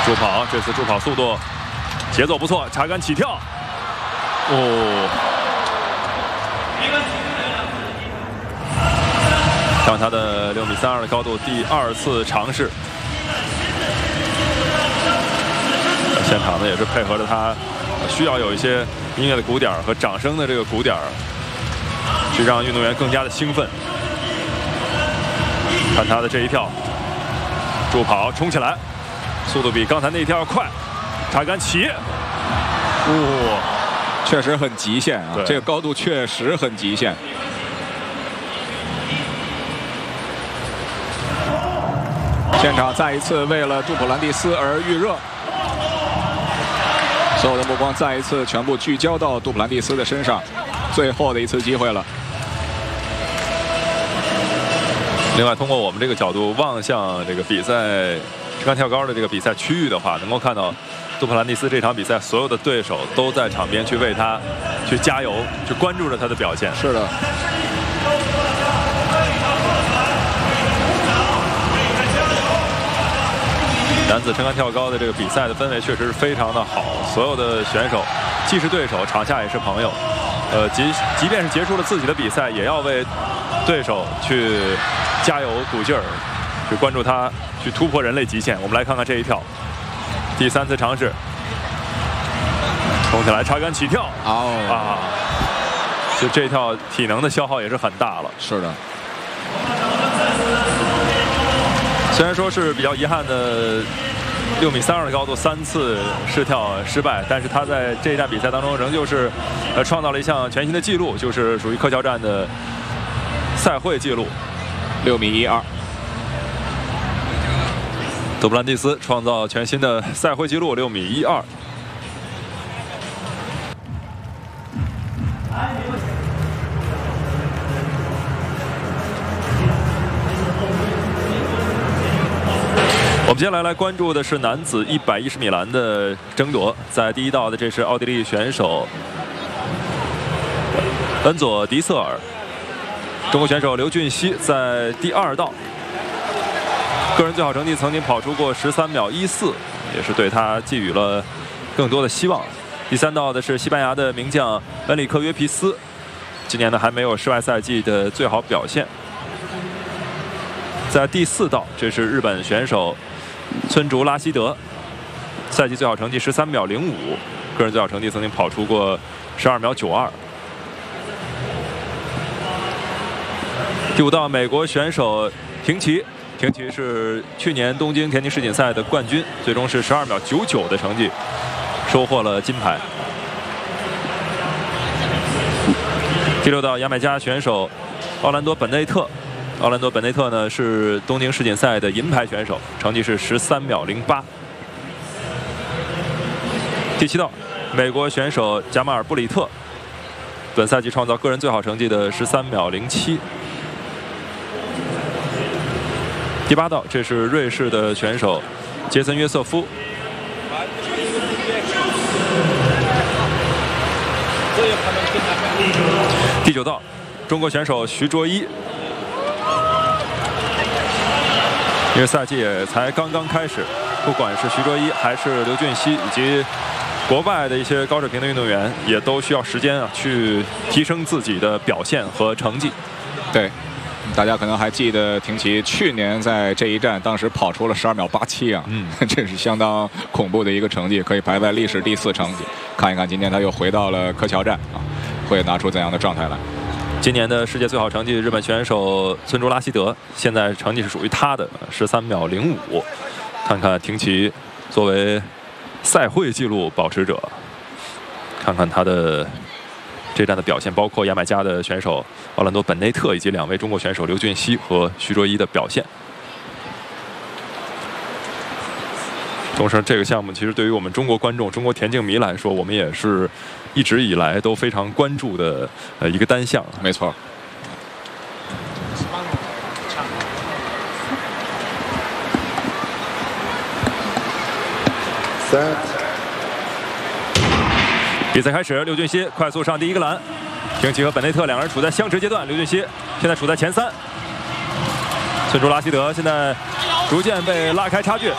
助跑，这次助跑速度、节奏不错，查杆起跳。哦，看他的6米32的高度，第2次尝试。现场呢也是配合着他，需要有一些音乐的鼓点和掌声的这个鼓点，去让运动员更加的兴奋。看他的这一跳，助跑冲起来，速度比刚才那一跳要快，查杆起， 确实很极限啊！这个高度确实很极限。现场再一次为了杜普兰蒂斯而预热，所有的目光再一次全部聚焦到杜普兰蒂斯的身上，最后的一次机会了。 另外，通过我们这个角度望向这个比赛直杆跳高的这个比赛区域的话，能够看到杜普兰蒂斯这场比赛所有的对手都在场边去为他去加油，去关注着他的表现。 是的。 男子撑杆跳高的这个比赛的氛围确实是非常的好，所有的选手既是对手，场下也是朋友。即便是结束了自己的比赛，也要为对手去加油鼓劲儿，去关注他，去突破人类极限。我们来看看这一跳，第3次尝试，冲起来，查杆起跳。就这一跳体能的消耗也是很大了。 是的。 虽然说是比较遗憾的6米32的高度3次试跳失败，但是他在这一站比赛当中仍旧是创造了一项全新的纪录，就是属于科乔站的赛会纪录 ，6米12。 杜普兰蒂斯创造全新的赛会纪录6米12。我们接下来关注的是男子110米栏的争夺，在第1道的这是奥地利选手恩佐迪瑟尔，中国选手刘俊熙在第2道，个人最好成绩曾经跑出过13秒14，也是对他寄予了更多的希望。第3道的是西班牙的名将恩里克约皮斯，今年呢还没有室外赛季的最好表现。在第4道，这是日本选手村竹拉希德，赛季最好成绩13秒05，个人最好成绩曾经跑出过12秒92。第5道，美国选手廷奇是去年东京田径世锦赛的冠军，最终是12秒99的成绩收获了金牌。第6道，牙买加选手奥兰多本内特。奥兰多本内特呢是东京世锦赛的银牌选手，成绩是13秒08。第7道，美国选手贾马尔布里特，本赛季创造个人最好成绩的13秒07。第8道，这是瑞士的选手杰森约瑟夫。第9道，中国选手徐卓一。因为赛季也才刚刚开始，不管是徐卓一还是刘俊熙，以及国外的一些高水平的运动员，也都需要时间啊，去提升自己的表现和成绩。 对，大家可能还记得廷奇去年在这一站，当时跑出了12秒87啊，这是相当恐怖的一个成绩，可以排在历史第4成绩。看一看今天他又回到了科乔站啊，会拿出怎样的状态来？ 今年的世界最好成绩，日本选手村竹拉希德，现在成绩是属于他的13秒05。看看廷奇作为赛会纪录保持者，看看他的这站的表现，包括牙买加的选手奥兰多本内特以及2位中国选手刘俊熙和徐卓一的表现。同时，这个项目其实对于我们中国观众、中国田径迷来说，我们也是一直以来都非常关注的一个单项。 没错。 比赛开始，刘俊熙快速上第1个栏，廷奇和本内特2人处在相持阶段，刘俊熙现在处在前3，村竹拉希德现在逐渐被拉开差距。